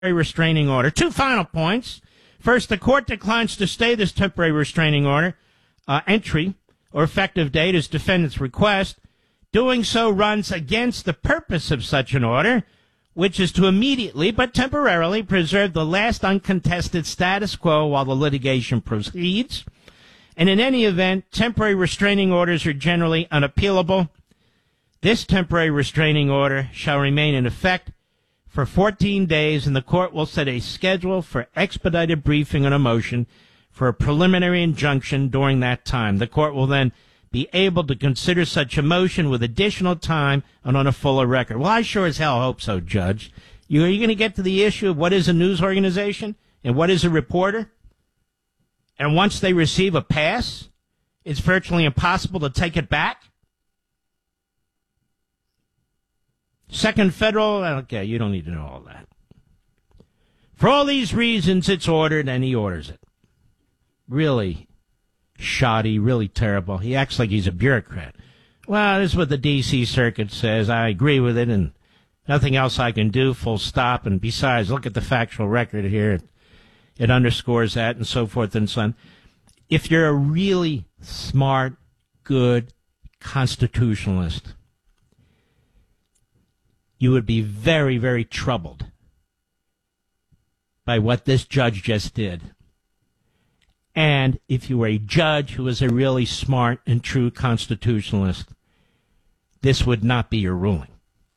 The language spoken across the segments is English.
restraining order. Two final points. First, the court declines to stay this temporary restraining order entry or effective date as defendant's request. Doing so runs against the purpose of such an order, which is to immediately but temporarily preserve the last uncontested status quo while the litigation proceeds. And in any event, temporary restraining orders are generally unappealable. This temporary restraining order shall remain in effect for 14 days, and the court will set a schedule for expedited briefing on a motion for a preliminary injunction during that time. The court will then be able to consider such a motion with additional time and on a fuller record. Well, I sure as hell hope so, Judge. Are you going to get to the issue of what is a news organization and what is a reporter? And once they receive a pass, it's virtually impossible to take it back? Second federal, okay, you don't need to know all that. For all these reasons, it's ordered, and he orders it. Really shoddy, really terrible. He acts like he's a bureaucrat. Well, this is what the D.C. Circuit says. I agree with it, and nothing else I can do, full stop. And besides, look at the factual record here. It underscores that, and so forth and so on. If you're a really smart, good constitutionalist, you would be very, very troubled by what this judge just did. And if you were a judge who was a really smart and true constitutionalist, this would not be your ruling.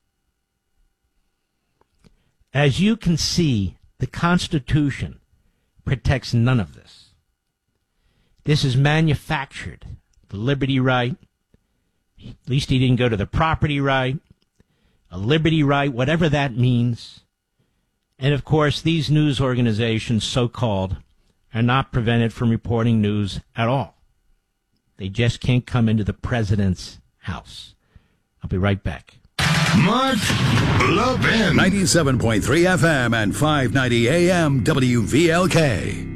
As you can see, the Constitution protects none of this. This is manufactured. The liberty right, at least he didn't go to the property right, a liberty right, whatever that means. And, of course, these news organizations, so-called, are not prevented from reporting news at all. They just can't come into the president's house. I'll be right back. Mark Levin. 97.3 FM and 590 AM WVLK.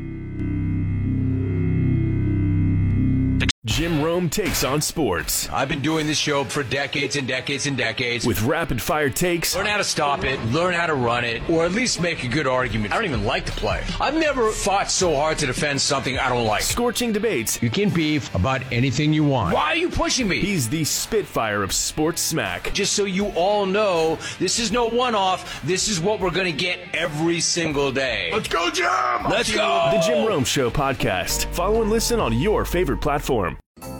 Jim Rome takes on sports. I've been doing this show for decades and decades and decades. With rapid-fire takes. Learn how to stop it, learn how to run it, or at least make a good argument. I don't even like the play. I've never fought so hard to defend something I don't like. Scorching debates. You can beef about anything you want. Why are you pushing me? He's the Spitfire of sports smack. Just so you all know, this is no one-off. This is what we're going to get every single day. Let's go, Jim! Let's go! The Jim Rome Show podcast. Follow and listen on your favorite platform.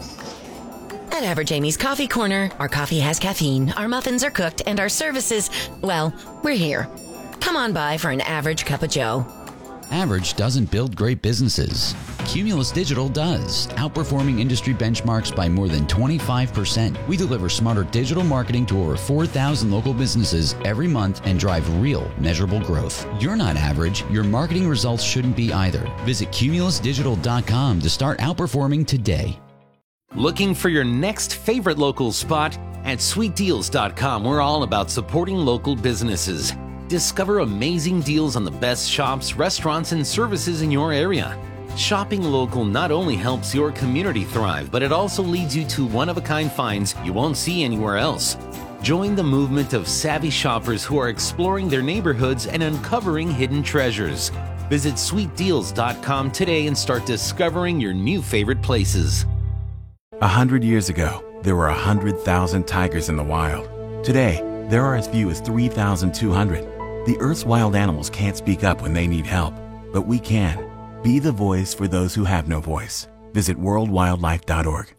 At Average Amy's Coffee Corner, our coffee has caffeine, our muffins are cooked, and our services, well, we're here. Come on by for an average cup of joe. Average doesn't build great businesses. Cumulus Digital does, outperforming industry benchmarks by more than 25%. We deliver smarter digital marketing to over 4,000 local businesses every month and drive real, measurable growth. You're not average. Your marketing results shouldn't be either. Visit cumulusdigital.com to start outperforming today. Looking for your next favorite local spot? At sweetdeals.com, we're all about supporting local businesses. Discover amazing deals on the best shops, restaurants, and services in your area. Shopping local not only helps your community thrive, but it also leads you to one-of-a-kind finds you won't see anywhere else. Join the movement of savvy shoppers who are exploring their neighborhoods and uncovering hidden treasures. Visit sweetdeals.com today and start discovering your new favorite places. 100 years ago, there were 100,000 tigers in the wild. Today, there are as few as 3,200. The Earth's wild animals can't speak up when they need help, but we can. Be the voice for those who have no voice. Visit worldwildlife.org.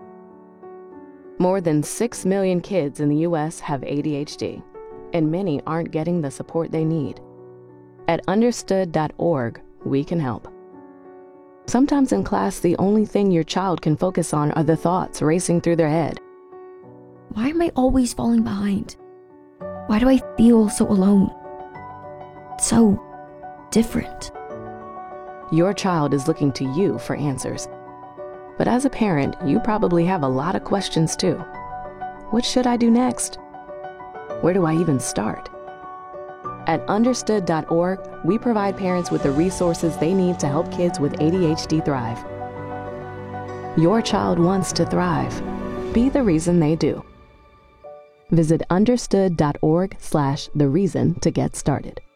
More than 6 million kids in the U.S. have ADHD, and many aren't getting the support they need. At understood.org, we can help. Sometimes in class, the only thing your child can focus on are the thoughts racing through their head. Why am I always falling behind? Why do I feel so alone? So different. Your child is looking to you for answers. But as a parent, you probably have a lot of questions too. What should I do next? Where do I even start? At understood.org, we provide parents with the resources they need to help kids with ADHD thrive. Your child wants to thrive. Be the reason they do. Visit understood.org/thereason to get started.